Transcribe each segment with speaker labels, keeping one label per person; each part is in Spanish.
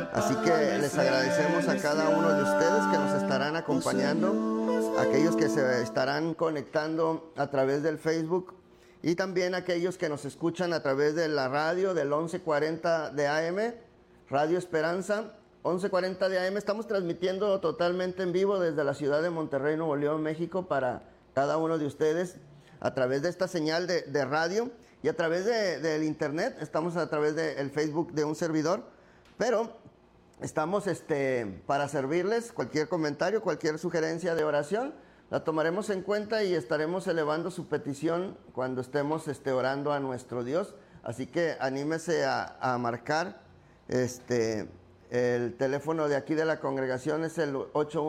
Speaker 1: Así que les agradecemos a cada uno de ustedes que nos estarán acompañando, aquellos que se estarán conectando a través del Facebook y también aquellos que nos escuchan a través de la radio del 1140 de AM, Radio Esperanza, 1140 de AM. Estamos transmitiendo totalmente en vivo desde la ciudad de Monterrey, Nuevo León, México, para cada uno de ustedes a través de esta señal de radio y a través del internet. Estamos a través del Facebook de un servidor, pero estamos para servirles. Cualquier comentario, cualquier sugerencia de oración, la tomaremos en cuenta y estaremos elevando su petición cuando estemos orando a nuestro Dios. Así que anímese a marcar. El teléfono de aquí de la congregación es el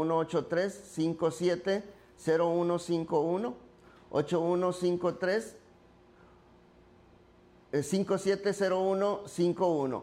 Speaker 1: 8183-570151, 8153 570151,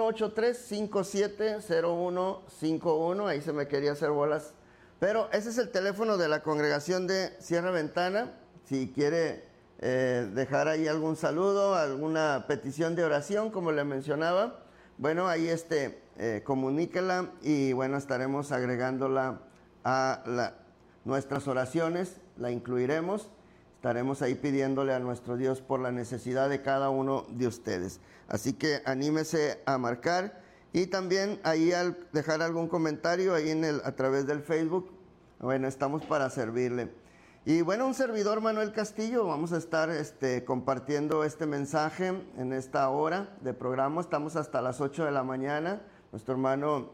Speaker 1: 8183-570151. Ahí se me quería hacer bolas, pero ese es el teléfono de la congregación de Sierra Ventana. Si quiere dejar ahí algún saludo, alguna petición de oración, como le mencionaba, bueno, ahí comuníquela y bueno, estaremos agregándola a nuestras oraciones, la incluiremos. Estaremos ahí pidiéndole a nuestro Dios por la necesidad de cada uno de ustedes. Así que anímese a marcar y también ahí al dejar algún comentario ahí a través del Facebook. Bueno, estamos para servirle. Y bueno, un servidor, Manuel Castillo, vamos a estar compartiendo este mensaje en esta hora de programa. Estamos hasta las 8 de la mañana. Nuestro hermano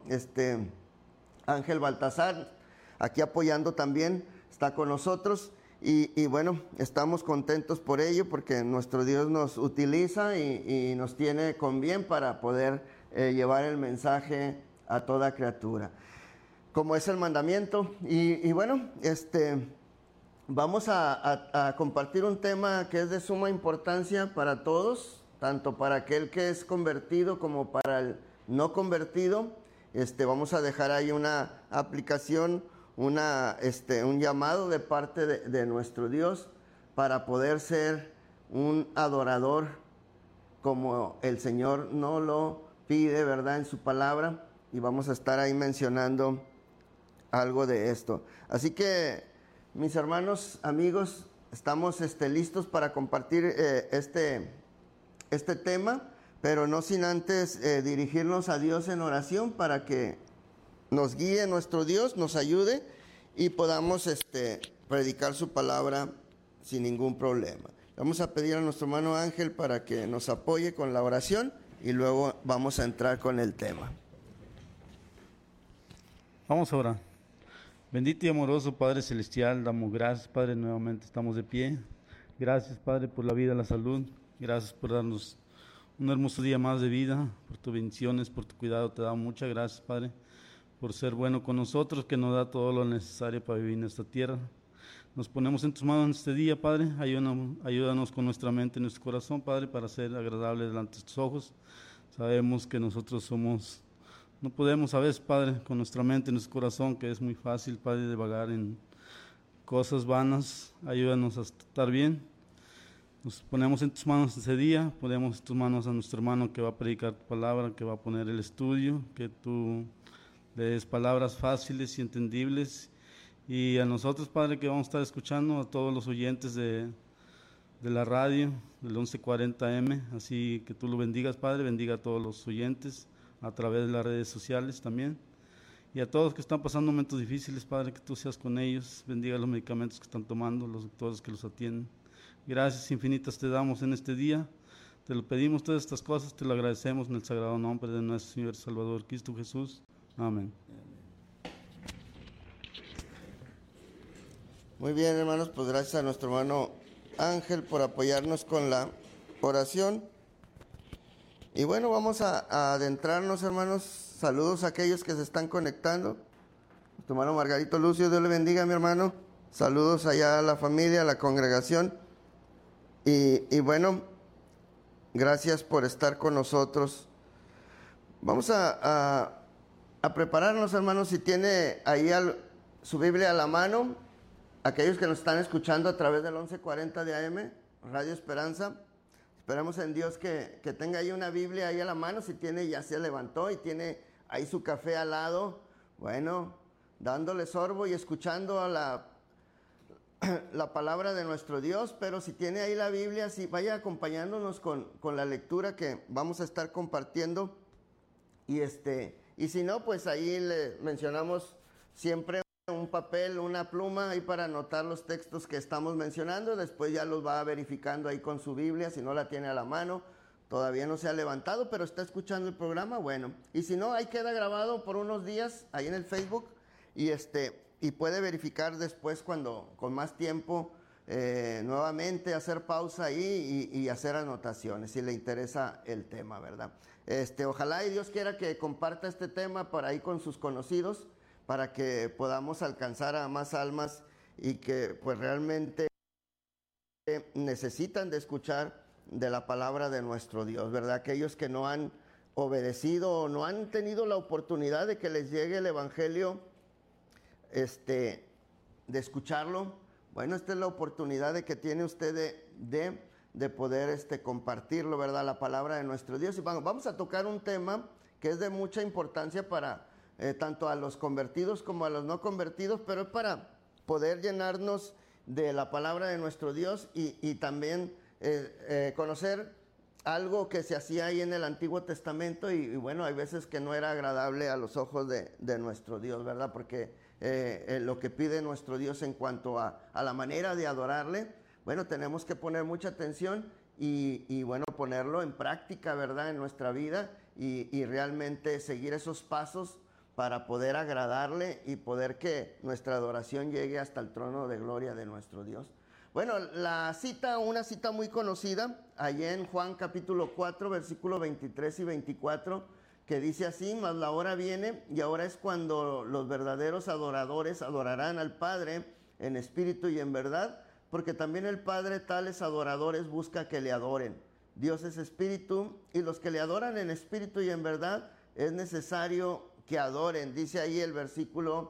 Speaker 1: Ángel Baltasar, aquí apoyando también, está con nosotros. Y bueno, estamos contentos por ello, porque nuestro Dios nos utiliza y nos tiene con bien para poder llevar el mensaje a toda criatura, como es el mandamiento. Y bueno, vamos a compartir un tema que es de suma importancia para todos, tanto para aquel que es convertido como para el no convertido. Vamos a dejar ahí una aplicación, un llamado de parte de nuestro Dios para poder ser un adorador como el Señor nos lo pide, ¿verdad?, en su palabra. Y vamos a estar ahí mencionando algo de esto. Así que, mis hermanos, amigos, estamos listos para compartir este tema, pero no sin antes dirigirnos a Dios en oración para que nos guíe nuestro Dios, nos ayude y podamos predicar su palabra sin ningún problema. Vamos a pedir a nuestro hermano Ángel para que nos apoye con la oración y luego vamos a entrar con el tema.
Speaker 2: Vamos a orar. Bendito y amoroso Padre Celestial, damos gracias, Padre, nuevamente estamos de pie. Gracias, Padre, por la vida, la salud. Gracias por darnos un hermoso día más de vida, por tus bendiciones, por tu cuidado. Te damos muchas gracias, Padre, por ser bueno con nosotros, que nos da todo lo necesario para vivir en esta tierra. Nos ponemos en tus manos en este día, Padre. Ayúdanos con nuestra mente y nuestro corazón, Padre, para ser agradables delante de tus ojos. Sabemos que nosotros no podemos a veces, Padre, con nuestra mente y nuestro corazón, que es muy fácil, Padre, de vagar en cosas vanas. Ayúdanos a estar bien. Nos ponemos en tus manos ese día, ponemos en tus manos a nuestro hermano que va a predicar tu palabra, que va a poner el estudio, que tú le des palabras fáciles y entendibles. Y a nosotros, Padre, que vamos a estar escuchando, a todos los oyentes de la radio, del 1140M, así que tú lo bendigas, Padre, bendiga a todos los oyentes a través de las redes sociales también. Y a todos que están pasando momentos difíciles, Padre, que tú seas con ellos, bendiga los medicamentos que están tomando, los doctores que los atienden. Gracias infinitas te damos en este día, te lo pedimos todas estas cosas, te lo agradecemos en el sagrado nombre de nuestro Señor Salvador Cristo Jesús. Amén.
Speaker 1: Muy bien, hermanos, pues gracias a nuestro hermano Ángel por apoyarnos con la oración. Y bueno, vamos a adentrarnos, hermanos. Saludos a aquellos que se están conectando. Nuestro hermano Margarito Lucio, Dios le bendiga, mi hermano. Saludos allá a la familia, a la congregación. Y bueno, gracias por estar con nosotros. Vamos a prepararnos, hermanos. Si tiene ahí su Biblia a la mano, aquellos que nos están escuchando a través del 1140 de AM, Radio Esperanza, esperamos en Dios que tenga ahí una Biblia ahí a la mano. Si tiene, ya se levantó y tiene ahí su café al lado, bueno, dándole sorbo y escuchando a la palabra de nuestro Dios. Pero si tiene ahí la Biblia, sí, vaya acompañándonos con la lectura que vamos a estar compartiendo. Y si no, pues ahí le mencionamos siempre un papel, una pluma ahí para anotar los textos que estamos mencionando. Después ya los va verificando ahí con su Biblia, si no la tiene a la mano. Todavía no se ha levantado, pero está escuchando el programa, bueno. Y si no, ahí queda grabado por unos días ahí en el Facebook y puede verificar después con más tiempo, nuevamente hacer pausa ahí y hacer anotaciones si le interesa el tema, ¿verdad? Ojalá y Dios quiera que comparta este tema por ahí con sus conocidos para que podamos alcanzar a más almas y que pues realmente necesitan de escuchar de la palabra de nuestro Dios, ¿verdad? Aquellos que no han obedecido o no han tenido la oportunidad de que les llegue el Evangelio, de escucharlo. Bueno, esta es la oportunidad de que tiene usted de poder compartirlo, ¿verdad? La palabra de nuestro Dios. Y vamos a tocar un tema que es de mucha importancia para tanto a los convertidos como a los no convertidos, pero es para poder llenarnos de la palabra de nuestro Dios y también conocer algo que se hacía ahí en el Antiguo Testamento y bueno, hay veces que no era agradable a los ojos de nuestro Dios, ¿verdad? Porque lo que pide nuestro Dios en cuanto a la manera de adorarle, bueno, tenemos que poner mucha atención y bueno, ponerlo en práctica, ¿verdad? En nuestra vida y realmente seguir esos pasos para poder agradarle y poder que nuestra adoración llegue hasta el trono de gloria de nuestro Dios. Bueno, una cita muy conocida, allá en Juan capítulo 4, versículos 23 y 24, que dice así: mas la hora viene y ahora es cuando los verdaderos adoradores adorarán al Padre en espíritu y en verdad, porque también el Padre tales adoradores busca que le adoren. Dios es espíritu y los que le adoran en espíritu y en verdad es necesario que adoren, dice ahí el versículo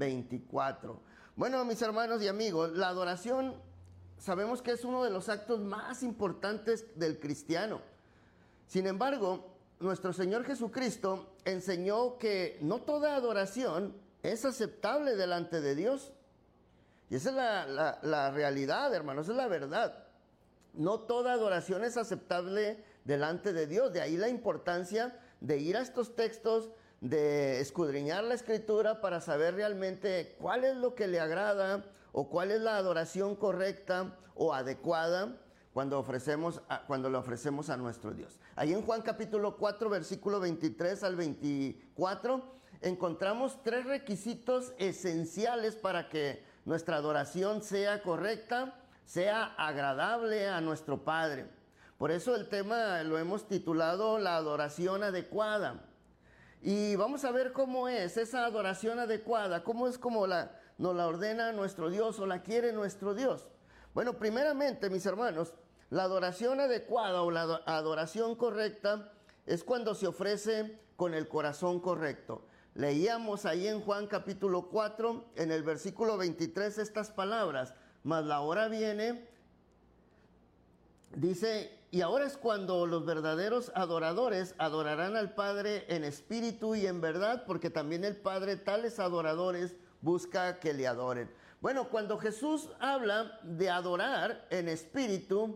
Speaker 1: 24. Bueno, mis hermanos y amigos, la adoración sabemos que es uno de los actos más importantes del cristiano. Sin embargo, nuestro Señor Jesucristo enseñó que no toda adoración es aceptable delante de Dios. Y esa es la realidad, hermanos, esa es la verdad. No toda adoración es aceptable delante de Dios. De ahí la importancia de ir a estos textos, de escudriñar la Escritura para saber realmente cuál es lo que le agrada o cuál es la adoración correcta o adecuada cuando le ofrecemos a nuestro Dios. Ahí en Juan capítulo 4, versículo 23 al 24, encontramos 3 requisitos esenciales para que nuestra adoración sea correcta, sea agradable a nuestro Padre. Por eso el tema lo hemos titulado la adoración adecuada. Y vamos a ver cómo es esa adoración adecuada, cómo es como nos la ordena nuestro Dios o la quiere nuestro Dios. Bueno, primeramente, mis hermanos, la adoración adecuada o la adoración correcta es cuando se ofrece con el corazón correcto. Leíamos ahí en Juan capítulo 4, en el versículo 23, estas palabras: mas la hora viene, dice, y ahora es cuando los verdaderos adoradores adorarán al Padre en espíritu y en verdad, porque también el Padre tales adoradores busca que le adoren. Bueno, cuando Jesús habla de adorar en espíritu,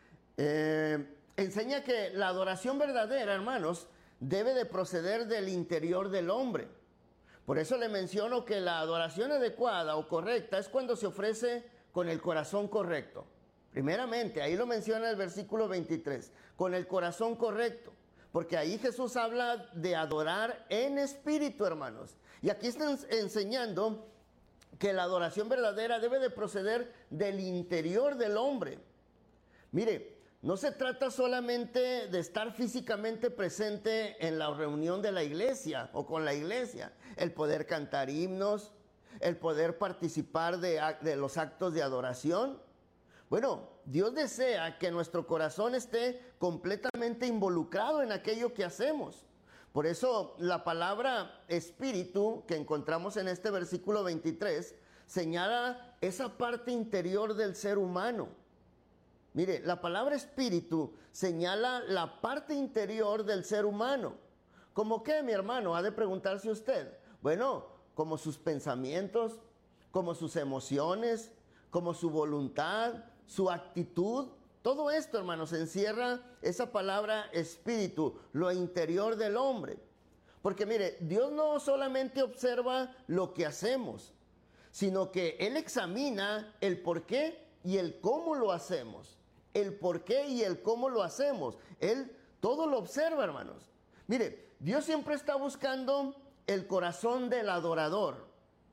Speaker 1: enseña que la adoración verdadera, hermanos, debe de proceder del interior del hombre. Por eso le menciono que la adoración adecuada o correcta es cuando se ofrece con el corazón correcto. Primeramente, ahí lo menciona el versículo 23, con el corazón correcto, porque ahí Jesús habla de adorar en espíritu, hermanos. Y aquí están enseñando que la adoración verdadera debe de proceder del interior del hombre. Mire, no se trata solamente de estar físicamente presente en la reunión de la iglesia o con la iglesia, el poder cantar himnos, el poder participar de los actos de adoración. Bueno, Dios desea que nuestro corazón esté completamente involucrado en aquello que hacemos. Por eso la palabra espíritu que encontramos en este versículo 23 señala esa parte interior del ser humano. Mire, la palabra espíritu señala la parte interior del ser humano, ¿Cómo qué, mi hermano? Ha de preguntarse usted. Bueno, como sus pensamientos, como sus emociones, como su voluntad, su actitud. Todo esto, hermanos, encierra esa palabra espíritu, lo interior del hombre. Porque mire, Dios no solamente observa lo que hacemos, sino que Él examina el por qué y el cómo lo hacemos. El por qué y el cómo lo hacemos. Él todo lo observa, hermanos. Mire, Dios siempre está buscando el corazón del adorador.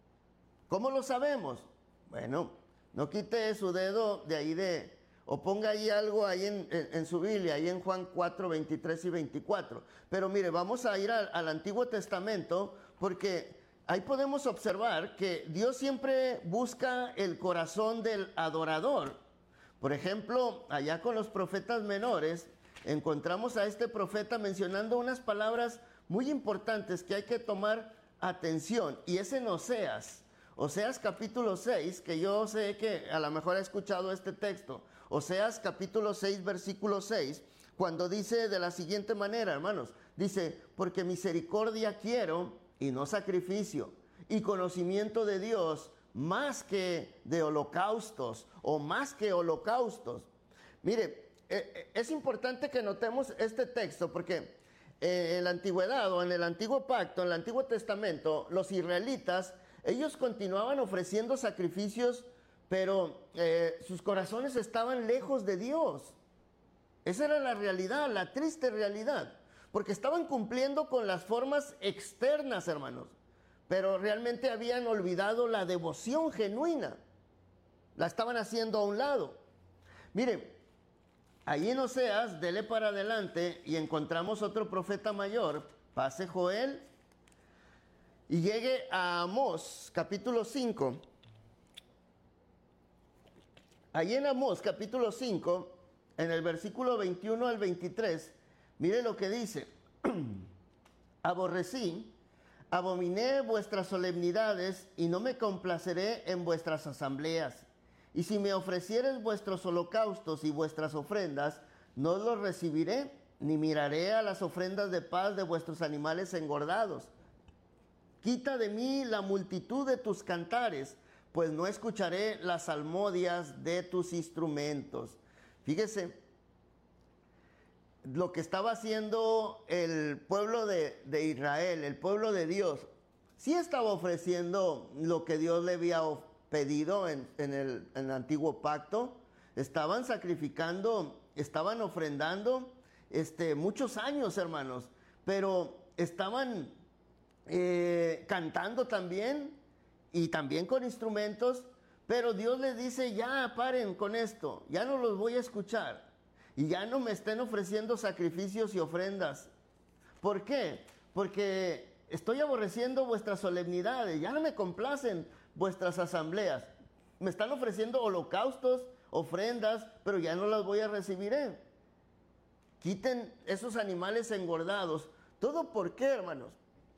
Speaker 1: ¿Cómo lo sabemos? Bueno, no quite su dedo de ahí o ponga ahí algo ahí en su Biblia, ahí en Juan 4, 23 y 24. Pero mire, vamos a ir al Antiguo Testamento porque ahí podemos observar que Dios siempre busca el corazón del adorador. Por ejemplo, allá con los profetas menores, encontramos a este profeta mencionando unas palabras muy importantes que hay que tomar atención. Y es en Oseas. Oseas capítulo 6, que yo sé que a lo mejor ha escuchado este texto. Oseas capítulo 6, versículo 6, cuando dice de la siguiente manera, hermanos. Dice, porque misericordia quiero y no sacrificio, y conocimiento de Dios más que de holocaustos o más que holocaustos. Mire, es importante que notemos este texto porque en la antigüedad o en el antiguo pacto, en el Antiguo Testamento, los israelitas, ellos continuaban ofreciendo sacrificios, pero sus corazones estaban lejos de Dios. Esa era la realidad, la triste realidad, porque estaban cumpliendo con las formas externas, hermanos, pero realmente habían olvidado la devoción genuina. La estaban haciendo a un lado. Miren, ahí en Oseas, dele para adelante y encontramos otro profeta mayor. Pase Joel y llegue a Amós, capítulo 5. Ahí en Amós, capítulo 5, en el versículo 21 al 23, mire lo que dice. Abominé vuestras solemnidades y no me complaceré en vuestras asambleas. Y si me ofrecieres vuestros holocaustos y vuestras ofrendas, no los recibiré, ni miraré a las ofrendas de paz de vuestros animales engordados. Quita de mí la multitud de tus cantares, pues no escucharé las salmodias de tus instrumentos. Fíjese lo que estaba haciendo el pueblo de Israel, el pueblo de Dios. Sí estaba ofreciendo lo que Dios le había pedido en el antiguo pacto. Estaban sacrificando, estaban ofrendando muchos años, hermanos, pero estaban cantando también y también con instrumentos, pero Dios les dice, ya paren con esto, ya no los voy a escuchar y ya no me estén ofreciendo sacrificios y ofrendas. ¿Por qué? Porque estoy aborreciendo vuestras solemnidades, ya no me complacen vuestras asambleas. Me están ofreciendo holocaustos, ofrendas, pero ya no las voy a recibir. Quiten esos animales engordados. ¿Todo por qué, hermanos?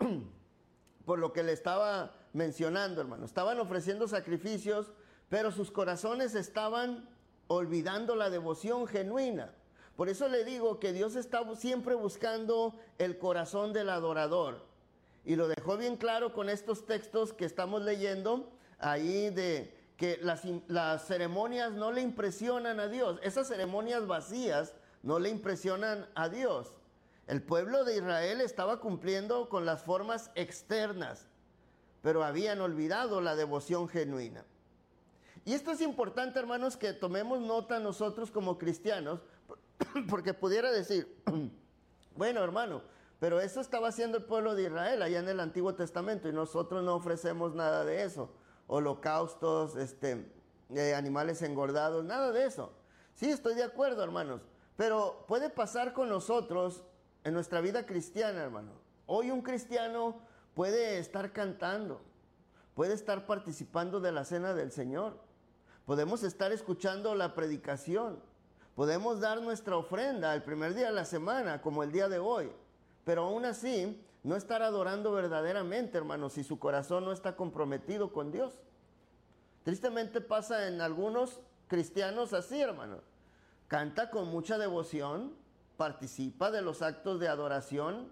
Speaker 1: Por lo que le estaba mencionando, hermanos. Estaban ofreciendo sacrificios, pero sus corazones estaban olvidando la devoción genuina. Por eso le digo que Dios está siempre buscando el corazón del adorador. Y lo dejó bien claro con estos textos que estamos leyendo ahí de que las ceremonias no le impresionan a Dios. Esas ceremonias vacías no le impresionan a Dios. El pueblo de Israel estaba cumpliendo con las formas externas, pero habían olvidado la devoción genuina. Y esto es importante, hermanos, que tomemos nota nosotros como cristianos, porque pudiera decir, bueno, hermano, pero eso estaba haciendo el pueblo de Israel allá en el Antiguo Testamento y nosotros no ofrecemos nada de eso. Holocaustos, animales engordados, nada de eso. Sí, estoy de acuerdo, hermanos, pero puede pasar con nosotros en nuestra vida cristiana, hermano. Hoy un cristiano puede estar cantando, puede estar participando de la cena del Señor, podemos estar escuchando la predicación, podemos dar nuestra ofrenda el primer día de la semana, como el día de hoy, pero aún así no estar adorando verdaderamente, hermanos, si su corazón no está comprometido con Dios. Tristemente pasa en algunos cristianos así, hermano. Canta con mucha devoción, participa de los actos de adoración,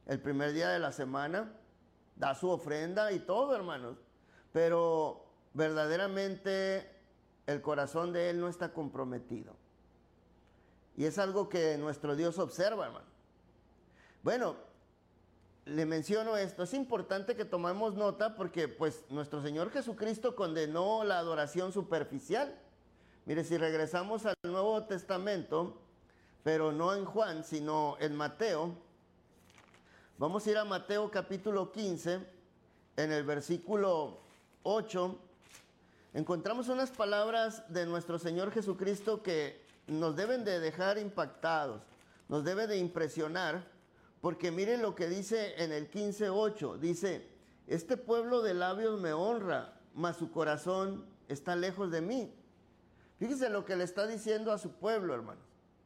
Speaker 1: el primer día de la semana, da su ofrenda y todo, hermanos. Pero verdaderamente el corazón de él no está comprometido. Y es algo que nuestro Dios observa, hermano. Bueno, le menciono esto. Es importante que tomemos nota porque pues nuestro Señor Jesucristo condenó la adoración superficial. Mire, si regresamos al Nuevo Testamento, pero no en Juan, sino en Mateo. Vamos a ir a Mateo capítulo 15, en el versículo 8. Encontramos unas palabras de nuestro Señor Jesucristo que nos deben de dejar impactados, nos debe de impresionar, porque miren lo que dice en el 15:8. Dice, este pueblo de labios me honra, mas su corazón está lejos de mí. Fíjese lo que le está diciendo a su pueblo, hermanos.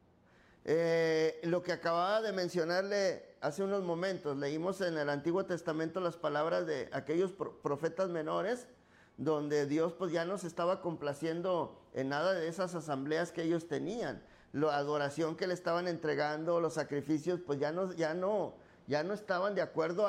Speaker 1: Lo que acababa de mencionarle hace unos momentos, leímos en el Antiguo Testamento las palabras de aquellos profetas menores, donde Dios pues ya no se estaba complaciendo en nada de esas asambleas que ellos tenían. La adoración que le estaban entregando, los sacrificios, pues ya no estaban de acuerdo a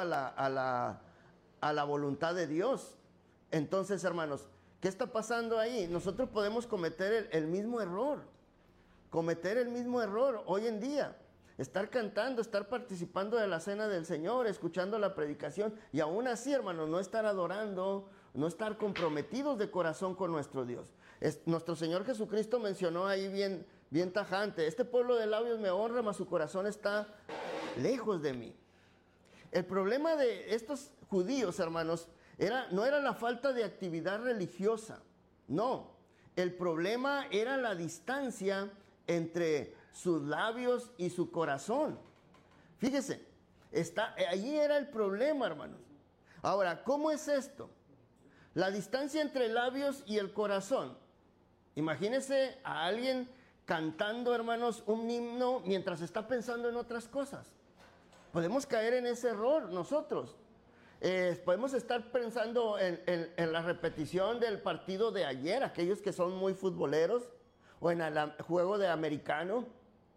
Speaker 1: la voluntad de Dios. Entonces, hermanos, ¿qué está pasando ahí? Nosotros podemos cometer el mismo error. Cometer el mismo error hoy en día. Estar cantando, estar participando de la cena del Señor, escuchando la predicación y aún así, hermanos, no estar adorando, no estar comprometidos de corazón con nuestro Dios. Nuestro Señor Jesucristo mencionó ahí bien tajante, este pueblo de labios me honra, mas su corazón está lejos de mí. El problema de estos judíos, hermanos, no era la falta de actividad religiosa, no. El problema era la distancia entre sus labios y su corazón. Fíjese, allí era el problema, hermanos. Ahora, ¿cómo es esto? La distancia entre labios y el corazón. Imagínese a alguien cantando, hermanos, un himno mientras está pensando en otras cosas. Podemos caer en ese error nosotros. Podemos estar pensando en la repetición del partido de ayer, aquellos que son muy futboleros, o en el juego de americano,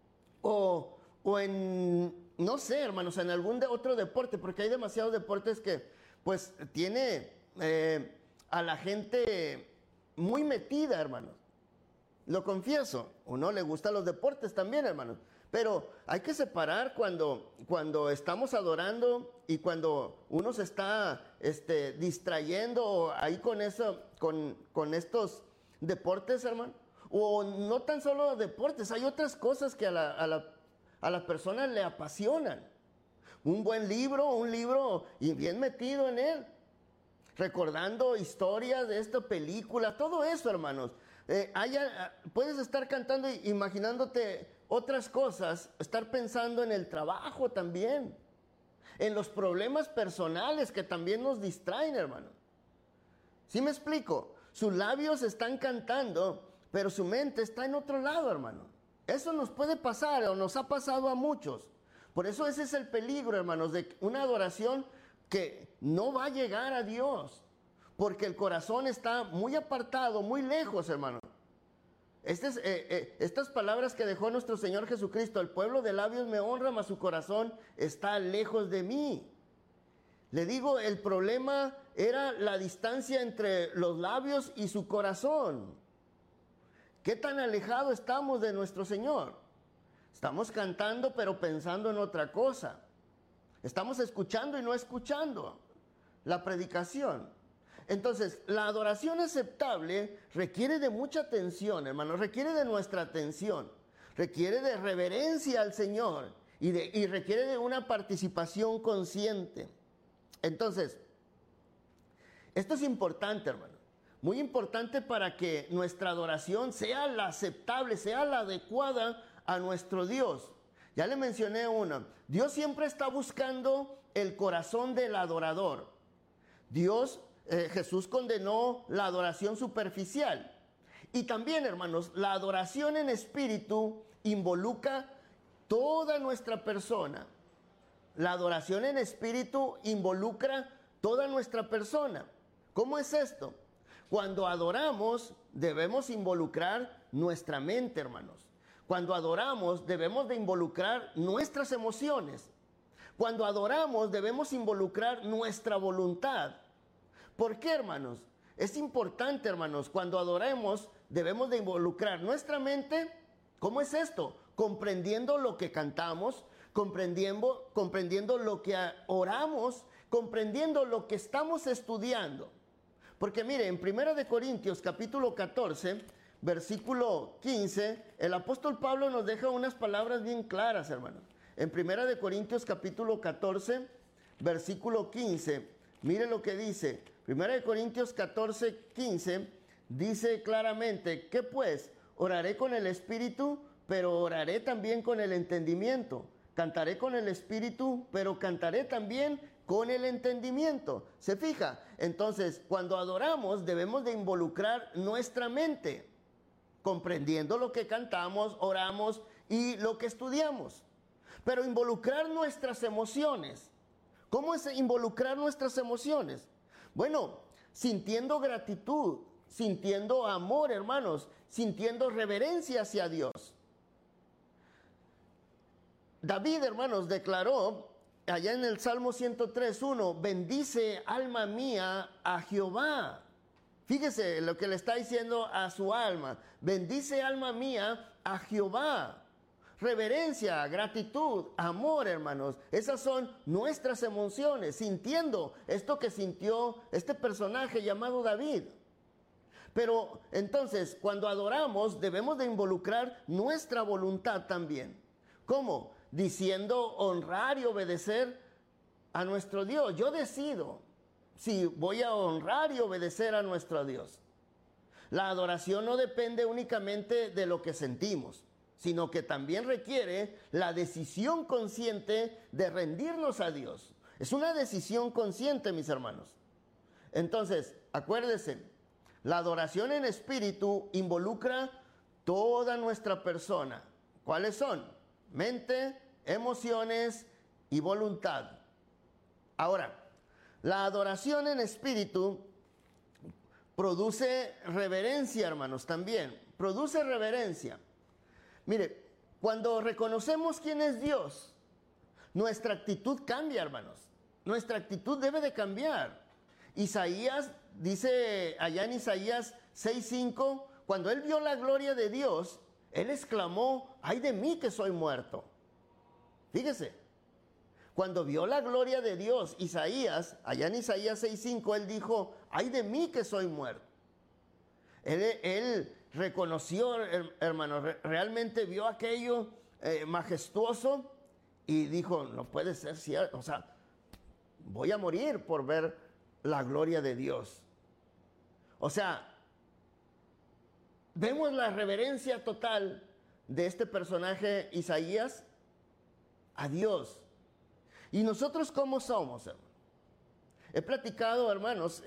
Speaker 1: o en, no sé, hermanos, en algún otro deporte, porque hay demasiados deportes que, pues, tiene a la gente muy metida, hermanos. Lo confieso, uno le gustan los deportes también, hermanos. Pero hay que separar cuando estamos adorando y cuando uno se está distrayendo ahí con eso, con estos deportes, hermano. O no tan solo deportes, hay otras cosas que a la persona le apasionan. Un buen libro, un libro y bien metido en él. Recordando historias de esta película, todo eso, hermanos. Puedes estar cantando e imaginándote otras cosas, estar pensando en el trabajo también, en los problemas personales que también nos distraen, hermano. ¿Sí me explico? Sus labios están cantando, pero su mente está en otro lado, hermano. Eso nos puede pasar o nos ha pasado a muchos. Por eso ese es el peligro, hermanos, de una adoración que no va a llegar a Dios, porque el corazón está muy apartado, muy lejos, hermano. Estas palabras que dejó nuestro Señor Jesucristo, el pueblo de labios me honra, mas su corazón está lejos de mí. Le digo, el problema era la distancia entre los labios y su corazón. ¿Qué tan alejado estamos de nuestro Señor? Estamos cantando pero pensando en otra cosa. Estamos escuchando y no escuchando la predicación. Entonces, la adoración aceptable requiere de mucha atención, hermano, requiere de nuestra atención, requiere de reverencia al Señor y requiere de una participación consciente. Entonces, esto es importante, hermano, muy importante para que nuestra adoración sea la aceptable, sea la adecuada a nuestro Dios. Ya le mencioné una, Dios siempre está buscando el corazón del adorador. Jesús condenó la adoración superficial. Y también, hermanos, la adoración en espíritu involucra toda nuestra persona. La adoración en espíritu involucra toda nuestra persona. ¿Cómo es esto? Cuando adoramos, debemos involucrar nuestra mente, hermanos. Cuando adoramos, debemos de involucrar nuestras emociones. Cuando adoramos debemos involucrar nuestra voluntad. ¿Por qué, hermanos? Es importante, hermanos, cuando adoremos debemos de involucrar nuestra mente. ¿Cómo es esto? Comprendiendo lo que cantamos, comprendiendo lo que oramos, comprendiendo lo que estamos estudiando. Porque mire, en 1 Corintios capítulo 14, versículo 15, el apóstol Pablo nos deja unas palabras bien claras, hermanos. En 1 Corintios capítulo 14, versículo 15, mire lo que dice. 1 Corintios 14, 15, dice claramente, ¿qué pues? Oraré con el espíritu, pero oraré también con el entendimiento. Cantaré con el espíritu, pero cantaré también con el entendimiento. ¿Se fija? Entonces, cuando adoramos debemos de involucrar nuestra mente, comprendiendo lo que cantamos, oramos y lo que estudiamos. Pero involucrar nuestras emociones. ¿Cómo es involucrar nuestras emociones? Bueno, sintiendo gratitud, sintiendo amor, hermanos, sintiendo reverencia hacia Dios. David, hermanos, declaró allá en el Salmo 103:1, bendice alma mía a Jehová. Fíjese lo que le está diciendo a su alma, bendice alma mía a Jehová. Reverencia, gratitud, amor, hermanos, esas son nuestras emociones, sintiendo esto que sintió este personaje llamado David. Pero entonces, cuando adoramos, debemos de involucrar nuestra voluntad también. ¿Cómo? Diciendo honrar y obedecer a nuestro Dios. Yo decido si voy a honrar y obedecer a nuestro Dios. La adoración no depende únicamente de lo que sentimos, sino que también requiere la decisión consciente de rendirnos a Dios. Es una decisión consciente, mis hermanos. Entonces, acuérdense, la adoración en espíritu involucra toda nuestra persona. ¿Cuáles son? Mente, emociones y voluntad. Ahora, la adoración en espíritu produce reverencia, hermanos, también. Produce reverencia. Mire, cuando reconocemos quién es Dios, nuestra actitud cambia, hermanos. Nuestra actitud debe de cambiar. Isaías dice allá en Isaías 6:5, cuando él vio la gloria de Dios, él exclamó, ay de mí que soy muerto. Fíjese, cuando vio la gloria de Dios, Isaías, allá en Isaías 6:5, él dijo, ay de mí que soy muerto. Él reconoció, hermano, realmente vio aquello majestuoso y dijo, no puede ser cierto, o sea, voy a morir por ver la gloria de Dios. O sea, vemos la reverencia total de este personaje Isaías a Dios. ¿Y nosotros cómo somos, hermano? He platicado, hermanos,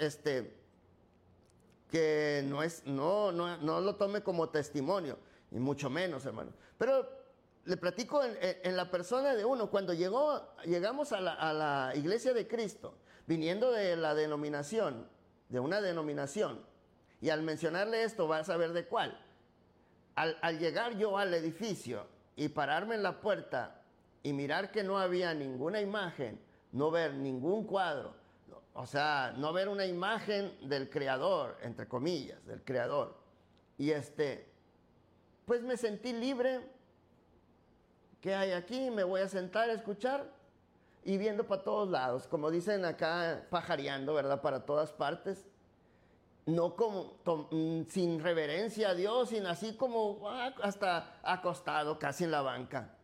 Speaker 1: que no lo tome como testimonio, y mucho menos, hermano. Pero le platico en la persona de uno. Cuando llegamos a la iglesia de Cristo, viniendo de la denominación, de una denominación, y al mencionarle esto va a saber de cuál. Al llegar yo al edificio y pararme en la puerta y mirar que no había ninguna imagen, no ver ningún cuadro, o sea, no ver una imagen del Creador, entre comillas, del Creador. Y pues me sentí libre. ¿Qué hay aquí? Me voy a sentar a escuchar y viendo para todos lados, como dicen acá, pajareando, ¿verdad? Para todas partes. No como sin reverencia a Dios, sin así como hasta acostado casi en la banca.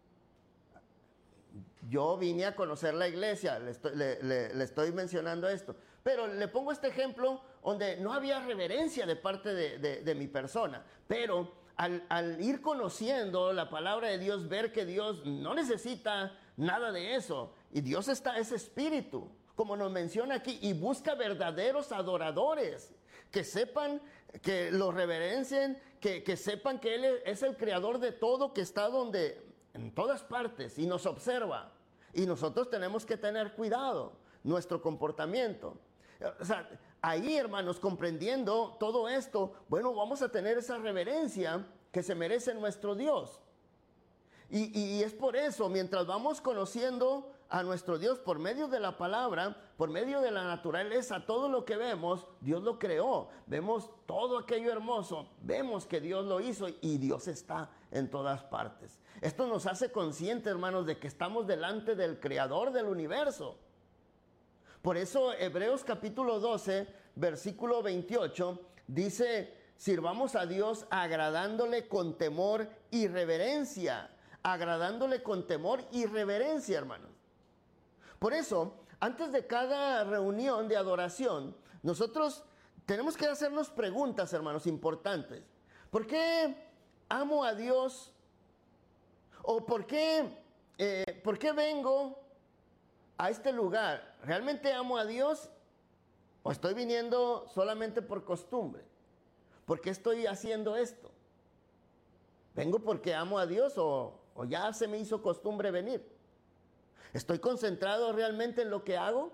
Speaker 1: Yo vine a conocer la iglesia, le estoy mencionando esto, pero le pongo este ejemplo donde no había reverencia de parte de mi persona, pero al ir conociendo la palabra de Dios, ver que Dios no necesita nada de eso, y Dios es espíritu, como nos menciona aquí, y busca verdaderos adoradores, que sepan, que lo reverencien, que sepan que Él es el creador de todo, que está en todas partes y nos observa. Y nosotros tenemos que tener cuidado, nuestro comportamiento. O sea, ahí, hermanos, comprendiendo todo esto, bueno, vamos a tener esa reverencia que se merece nuestro Dios. Y es por eso, mientras vamos conociendo a nuestro Dios por medio de la palabra, por medio de la naturaleza, todo lo que vemos, Dios lo creó. Vemos todo aquello hermoso, vemos que Dios lo hizo y Dios está en todas partes. Esto nos hace conscientes, hermanos, de que estamos delante del Creador del universo. Por eso Hebreos capítulo 12, versículo 28, dice: sirvamos a Dios agradándole con temor y reverencia. Agradándole con temor y reverencia, hermanos. Por eso, antes de cada reunión de adoración, nosotros tenemos que hacernos preguntas, hermanos, importantes. ¿Por qué amo a Dios? ¿O por qué vengo a este lugar? ¿Realmente amo a Dios? ¿O estoy viniendo solamente por costumbre? ¿Por qué estoy haciendo esto? ¿Vengo porque amo a Dios o ya se me hizo costumbre venir? ¿Estoy concentrado realmente en lo que hago?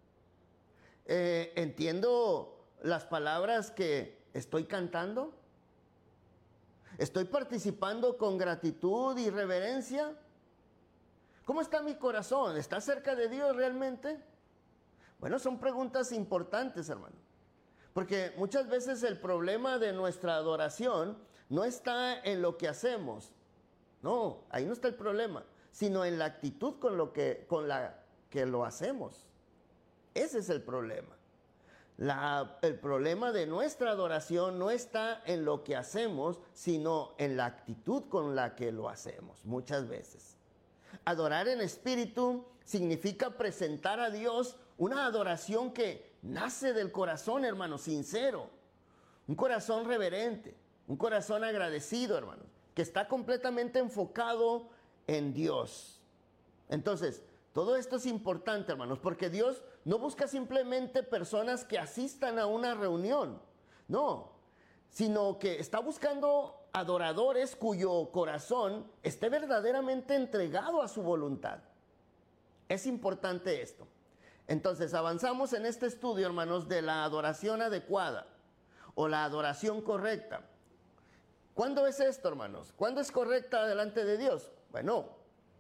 Speaker 1: ¿Entiendo las palabras que estoy cantando? ¿Estoy participando con gratitud y reverencia? ¿Cómo está mi corazón? ¿Está cerca de Dios realmente? Bueno, son preguntas importantes, hermano. Porque muchas veces el problema de nuestra adoración no está en lo que hacemos. No, ahí no está el problema, sino en la actitud con la que lo hacemos. Ese es el problema. El problema de nuestra adoración no está en lo que hacemos, sino en la actitud con la que lo hacemos, muchas veces. Adorar en espíritu significa presentar a Dios una adoración que nace del corazón, hermano, sincero. Un corazón reverente, un corazón agradecido, hermano, que está completamente enfocado en Dios. Entonces, todo esto es importante, hermanos, porque Dios no busca simplemente personas que asistan a una reunión, no, sino que está buscando adoradores cuyo corazón esté verdaderamente entregado a su voluntad. Es importante esto. Entonces, avanzamos en este estudio, hermanos, de la adoración adecuada o la adoración correcta. ¿Cuándo es esto, hermanos? ¿Cuándo es correcta delante de Dios? Bueno,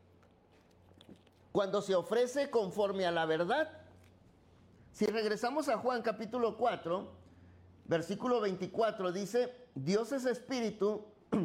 Speaker 1: cuando se ofrece conforme a la verdad. Si regresamos a Juan capítulo 4, versículo 24, dice: Dios es espíritu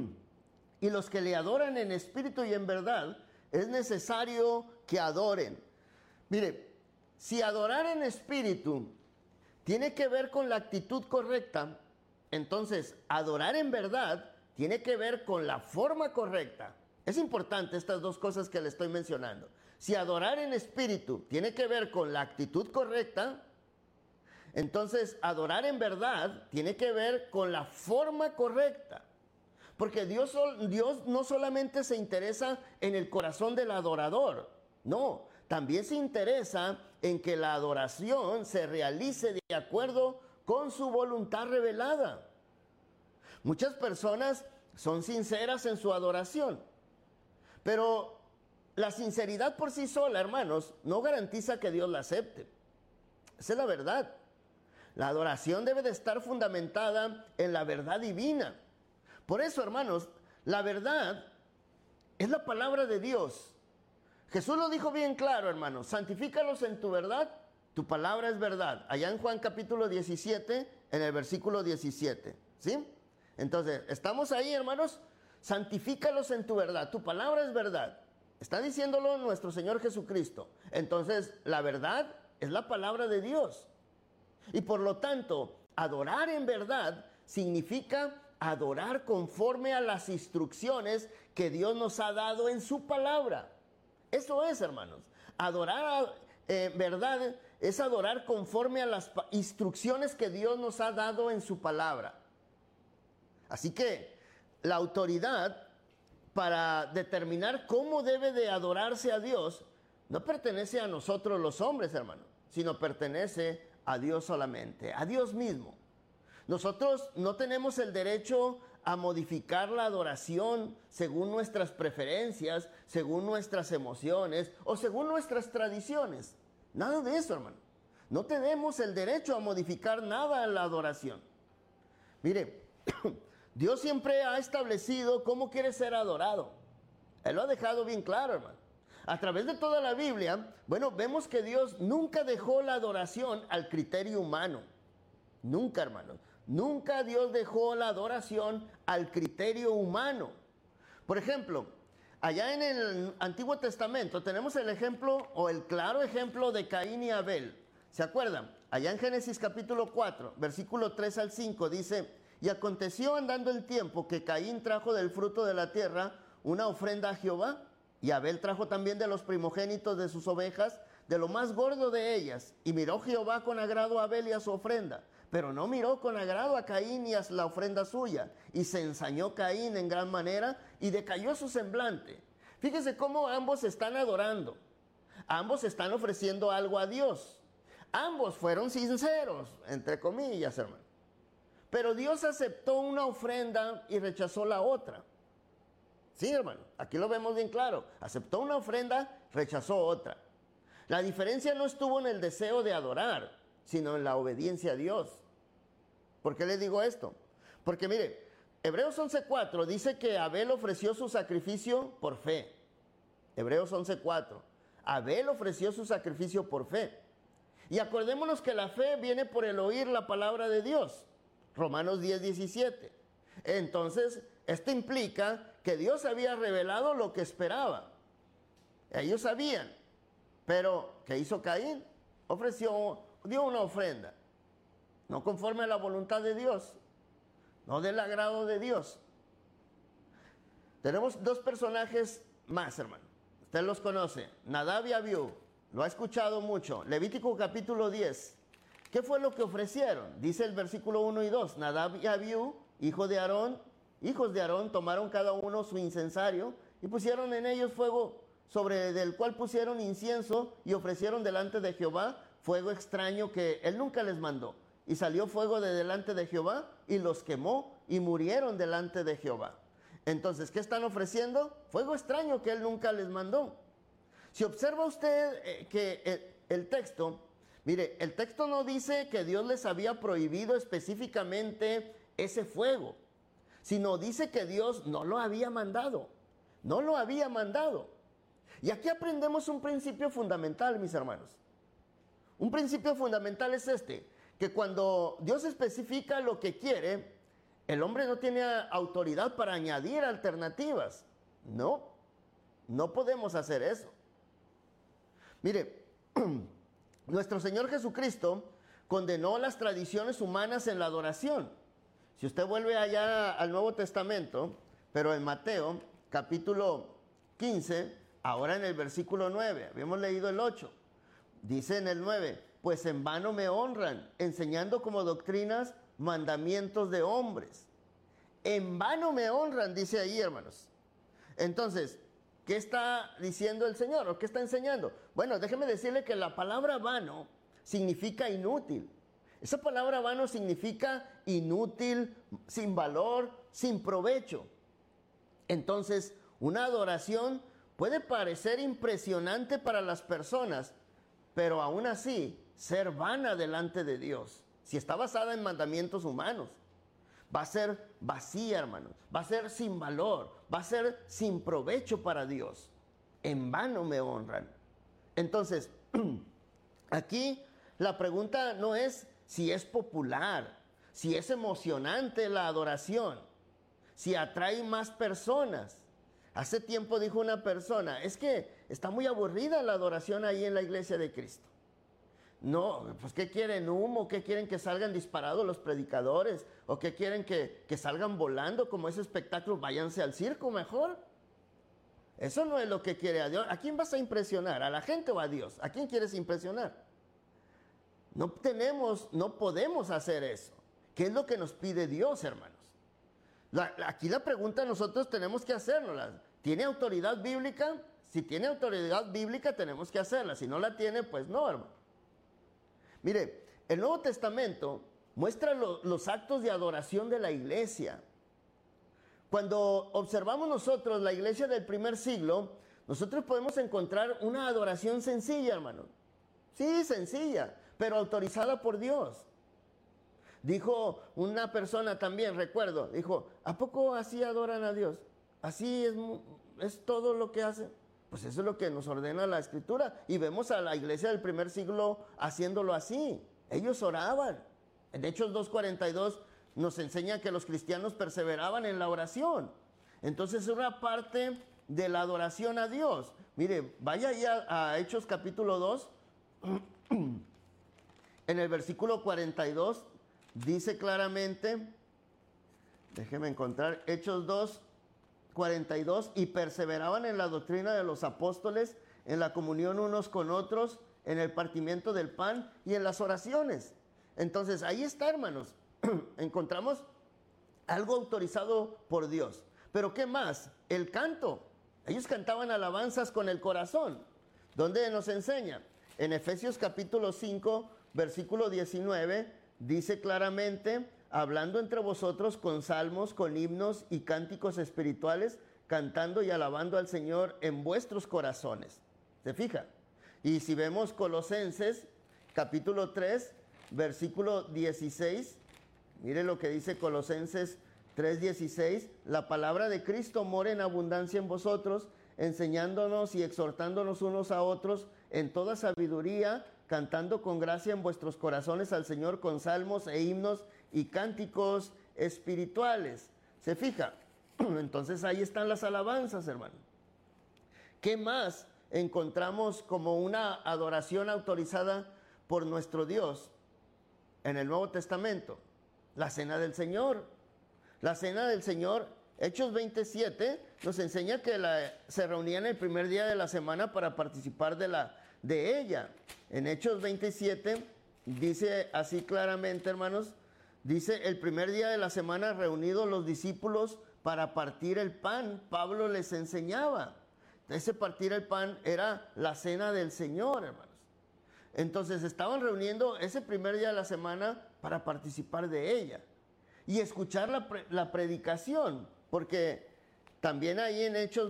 Speaker 1: y los que le adoran en espíritu y en verdad es necesario que adoren. Mire, si adorar en espíritu tiene que ver con la actitud correcta, entonces adorar en verdad tiene que ver con la forma correcta. Es importante estas dos cosas que le estoy mencionando. Si adorar en espíritu tiene que ver con la actitud correcta, entonces adorar en verdad tiene que ver con la forma correcta. Porque Dios no solamente se interesa en el corazón del adorador, no, también se interesa en que la adoración se realice de acuerdo con su voluntad revelada. Muchas personas son sinceras en su adoración, pero la sinceridad por sí sola, hermanos, no garantiza que Dios la acepte. Esa es la verdad. La adoración debe de estar fundamentada en la verdad divina. Por eso, hermanos, la verdad es la palabra de Dios. Jesús lo dijo bien claro, hermanos: santifícalos en tu verdad, tu palabra es verdad. Allá en Juan capítulo 17, en el versículo 17, ¿sí? Entonces, estamos ahí, hermanos: santifícalos en tu verdad, tu palabra es verdad. Está diciéndolo nuestro Señor Jesucristo. Entonces, la verdad es la palabra de Dios. Y por lo tanto, adorar en verdad significa adorar conforme a las instrucciones que Dios nos ha dado en su palabra. Eso es, hermanos. Adorar en verdad es adorar conforme a las instrucciones que Dios nos ha dado en su palabra. Así que la autoridad para determinar cómo debe de adorarse a Dios no pertenece a nosotros los hombres, hermano, sino pertenece a Dios solamente, a Dios mismo. Nosotros no tenemos el derecho a modificar la adoración según nuestras preferencias, según nuestras emociones o según nuestras tradiciones. Nada de eso, hermano. No tenemos el derecho a modificar nada en la adoración. Mire, Dios siempre ha establecido cómo quiere ser adorado. Él lo ha dejado bien claro, hermano. A través de toda la Biblia, bueno, vemos que Dios nunca dejó la adoración al criterio humano. Nunca, hermanos. Nunca Dios dejó la adoración al criterio humano. Por ejemplo, allá en el Antiguo Testamento tenemos el ejemplo o el claro ejemplo de Caín y Abel. ¿Se acuerdan? Allá en Génesis capítulo 4, versículo 3 al 5 dice: y aconteció andando el tiempo que Caín trajo del fruto de la tierra una ofrenda a Jehová, y Abel trajo también de los primogénitos de sus ovejas, de lo más gordo de ellas. Y miró Jehová con agrado a Abel y a su ofrenda, pero no miró con agrado a Caín y a la ofrenda suya. Y se ensañó Caín en gran manera y decayó su semblante. Fíjese cómo ambos están adorando. Ambos están ofreciendo algo a Dios. Ambos fueron sinceros, entre comillas, hermano. Pero Dios aceptó una ofrenda y rechazó la otra. Sí, hermano, aquí lo vemos bien claro. Aceptó una ofrenda, rechazó otra. La diferencia no estuvo en el deseo de adorar, sino en la obediencia a Dios. ¿Por qué le digo esto? Porque mire, Hebreos 11:4 dice que Abel ofreció su sacrificio por fe. Hebreos 11:4. Abel ofreció su sacrificio por fe. Y acordémonos que la fe viene por el oír la palabra de Dios. Romanos 10:17. Entonces, esto implica que Dios había revelado lo que esperaba. Ellos sabían. Pero, ¿qué hizo Caín? Dio una ofrenda. No conforme a la voluntad de Dios. No del agrado de Dios. Tenemos dos personajes más, hermano. Usted los conoce. Nadab y Abiú. Lo ha escuchado mucho. Levítico capítulo 10. ¿Qué fue lo que ofrecieron? Dice el versículo 1 y 2. Nadab y Abiú, hijos de Aarón, tomaron cada uno su incensario y pusieron en ellos fuego, sobre del cual pusieron incienso, y ofrecieron delante de Jehová fuego extraño que él nunca les mandó. Y salió fuego de delante de Jehová y los quemó y murieron delante de Jehová. Entonces, ¿qué están ofreciendo? Fuego extraño que él nunca les mandó. Si observa usted que el texto, mire, el texto no dice que Dios les había prohibido específicamente ese fuego, sino dice que Dios no lo había mandado. No lo había mandado. Y aquí aprendemos un principio fundamental, mis hermanos. Un principio fundamental es este, que cuando Dios especifica lo que quiere, el hombre no tiene autoridad para añadir alternativas. No podemos hacer eso. Mire, nuestro Señor Jesucristo condenó las tradiciones humanas en la adoración. Si usted vuelve allá al Nuevo Testamento, pero en Mateo capítulo 15, ahora en el versículo 9, habíamos leído el 8, dice en el 9, pues en vano me honran, enseñando como doctrinas mandamientos de hombres. En vano me honran, dice ahí, hermanos. Entonces, ¿qué está diciendo el Señor o qué está enseñando? Bueno, déjeme decirle que la palabra vano significa inútil. Esa palabra vano significa inútil, sin valor, sin provecho. Entonces, una adoración puede parecer impresionante para las personas, pero aún así ser vana delante de Dios. Si está basada en mandamientos humanos, va a ser vacía, hermanos. Va a ser sin valor, va a ser sin provecho para Dios. En vano me honran. Entonces, aquí la pregunta no es si es popular, si es emocionante la adoración, si atrae más personas. Hace tiempo dijo una persona, es que está muy aburrida la adoración ahí en la iglesia de Cristo. No, pues ¿qué quieren? ¿Humo? ¿Qué quieren? ¿Que salgan disparados los predicadores? ¿O qué quieren? ¿Que salgan volando como ese espectáculo? Váyanse al circo mejor. Eso no es lo que quiere a Dios. ¿A quién vas a impresionar? ¿A la gente o a Dios? ¿A quién quieres impresionar? No podemos hacer eso. ¿Qué es lo que nos pide Dios, hermanos? Aquí la pregunta nosotros tenemos que hacerla. ¿Tiene autoridad bíblica? Si tiene autoridad bíblica tenemos que hacerla. Si no la tiene, pues no, hermano. Mire, el Nuevo Testamento muestra los actos de adoración de la iglesia. Cuando observamos nosotros la iglesia del primer siglo, nosotros podemos encontrar una adoración sencilla, hermano. Sí, sencilla, pero autorizada por Dios. Dijo una persona también, dijo, ¿a poco así adoran a Dios? ¿Así es todo lo que hacen? Pues eso es lo que nos ordena la Escritura. Y vemos a la iglesia del primer siglo haciéndolo así. Ellos oraban. En Hechos 2:42 nos enseña que los cristianos perseveraban en la oración. Entonces es una parte de la adoración a Dios. Mire, vaya ya a Hechos capítulo 2. En el versículo 42 dice claramente, déjeme encontrar, Hechos 2:42, y perseveraban en la doctrina de los apóstoles, en la comunión unos con otros, en el partimiento del pan y en las oraciones. Entonces, ahí está, hermanos. Encontramos algo autorizado por Dios. Pero ¿qué más? El canto. Ellos cantaban alabanzas con el corazón. ¿Dónde nos enseña? En Efesios capítulo 5, versículo 19, dice claramente, hablando entre vosotros con salmos, con himnos y cánticos espirituales, cantando y alabando al Señor en vuestros corazones. ¿Se fija? Y si vemos Colosenses capítulo 3, versículo 16, mire lo que dice Colosenses 3:16, la palabra de Cristo mora en abundancia en vosotros, enseñándonos y exhortándonos unos a otros en toda sabiduría, cantando con gracia en vuestros corazones al Señor con salmos e himnos y cánticos espirituales. ¿Se fija? Entonces ahí están las alabanzas, hermano. ¿Qué más encontramos como una adoración autorizada por nuestro Dios en el Nuevo Testamento? La Cena del Señor. La Cena del Señor, Hechos 27, nos enseña que se reunían el primer día de la semana para participar de ella. En Hechos 27 dice así claramente, hermanos, dice, el primer día de la semana reunidos los discípulos para partir el pan, Pablo les enseñaba. Ese partir el pan era la Cena del Señor, hermanos. Entonces estaban reuniendo ese primer día de la semana para participar de ella y escuchar la predicación, porque también ahí en Hechos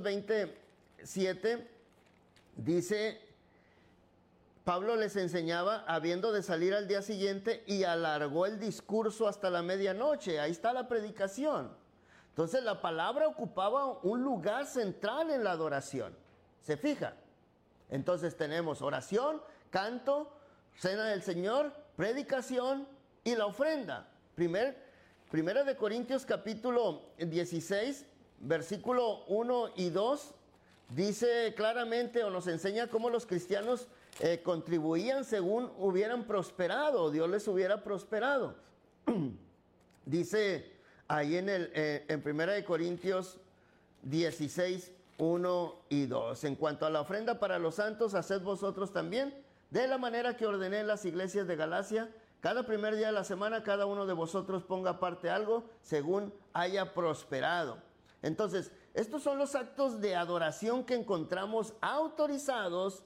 Speaker 1: 27 dice, Pablo les enseñaba habiendo de salir al día siguiente y alargó el discurso hasta la medianoche. Ahí está la predicación. Entonces la palabra ocupaba un lugar central en la adoración. ¿Se fija? Entonces tenemos oración, canto, Cena del Señor, predicación y la ofrenda. Primera de Corintios capítulo 16, versículo 1 y 2, dice claramente o nos enseña cómo los cristianos contribuían según hubieran prosperado, Dios les hubiera prosperado. Dice ahí en Primera de Corintios 16, 1 y 2, en cuanto a la ofrenda para los santos, haced vosotros también, de la manera que ordené en las iglesias de Galacia. Cada primer día de la semana, cada uno de vosotros ponga aparte algo según haya prosperado. Entonces, estos son los actos de adoración que encontramos autorizados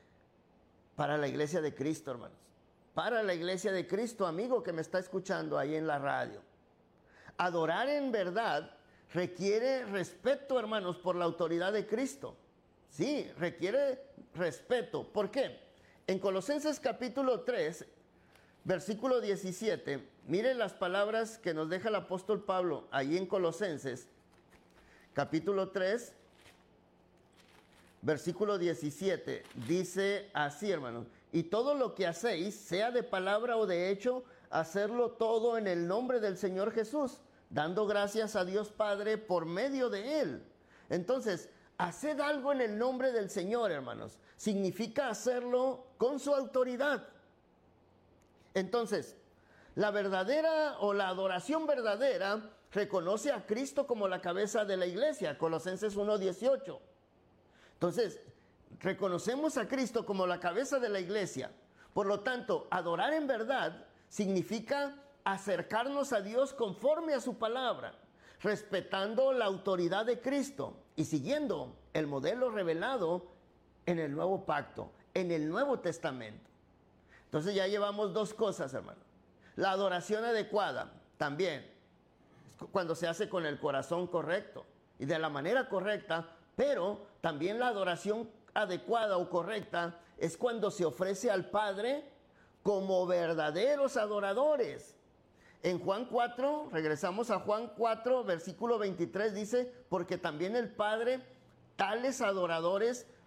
Speaker 1: para la iglesia de Cristo, hermanos. Para la iglesia de Cristo, amigo que me está escuchando ahí en la radio. Adorar en verdad requiere respeto, hermanos, por la autoridad de Cristo. Sí, requiere respeto. ¿Por qué? En Colosenses capítulo 3, versículo 17, miren las palabras que nos deja el apóstol Pablo ahí en Colosenses, capítulo 3, versículo 17, dice así, hermanos, y todo lo que hacéis, sea de palabra o de hecho, hacerlo todo en el nombre del Señor Jesús, dando gracias a Dios Padre por medio de Él. Entonces, haced algo en el nombre del Señor, hermanos, significa hacerlo con su autoridad. Entonces, la verdadera o la adoración verdadera reconoce a Cristo como la cabeza de la iglesia, Colosenses 1:18. Entonces, reconocemos a Cristo como la cabeza de la iglesia. Por lo tanto, adorar en verdad significa acercarnos a Dios conforme a su palabra, respetando la autoridad de Cristo y siguiendo el modelo revelado en el Nuevo Pacto, en el Nuevo Testamento. Entonces ya llevamos dos cosas, hermano. La adoración adecuada también, cuando se hace con el corazón correcto y de la manera correcta, pero también la adoración adecuada o correcta es cuando se ofrece al Padre como verdaderos adoradores. En Juan 4, regresamos a Juan 4, versículo 23, dice, porque también el Padre tales adoradores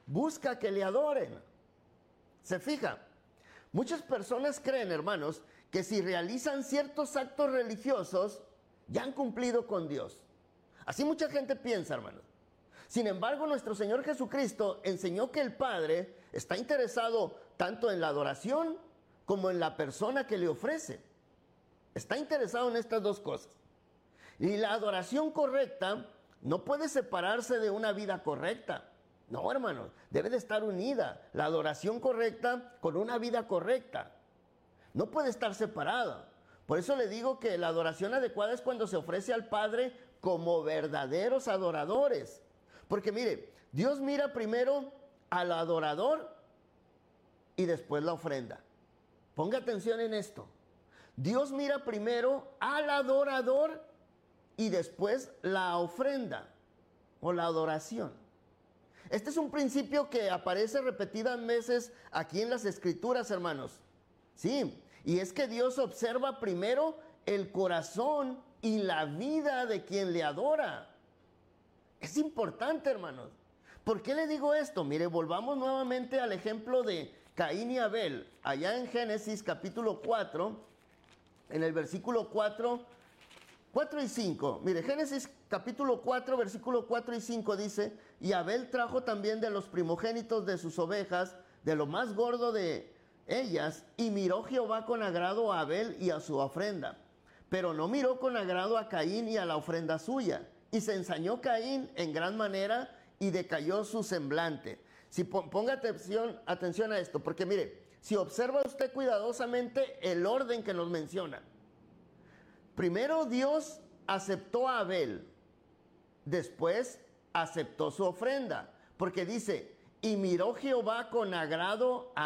Speaker 1: busca que le adoren. ¿Se fija? Muchas personas creen, hermanos, que si realizan ciertos actos religiosos, ya han cumplido con Dios. Así mucha gente piensa, hermanos. Sin embargo, nuestro Señor Jesucristo enseñó que el Padre está interesado tanto en la adoración como en la persona que le ofrece. Está interesado en estas dos cosas. Y la adoración correcta no puede separarse de una vida correcta. No, hermanos, debe de estar unida la adoración correcta con una vida correcta. No puede estar separada. Por eso le digo que la adoración adecuada es cuando se ofrece al Padre como verdaderos adoradores. Porque mire, Dios mira primero al adorador y después la ofrenda. Ponga atención en esto. Dios mira primero al adorador y después la ofrenda o la adoración. Este es un principio que aparece repetidas veces aquí en las Escrituras, hermanos. Sí, y es que Dios observa primero el corazón y la vida de quien le adora. Es importante, hermanos. ¿Por qué le digo esto? Mire, volvamos nuevamente al ejemplo de Caín y Abel. Allá en Génesis capítulo 4, en el versículo 4 y 5. Mire, Génesis capítulo 4, versículo 4 y 5 dice: y Abel trajo también de los primogénitos de sus ovejas, de lo más gordo de ellas, y miró Jehová con agrado a Abel y a su ofrenda, pero no miró con agrado a Caín y a la ofrenda suya. Y se ensañó Caín en gran manera y decayó su semblante. Si ponga atención a esto, porque mire, si observa usted cuidadosamente el orden que nos menciona. Primero Dios aceptó a Abel, después aceptó su ofrenda, porque dice: y miró Jehová con agrado a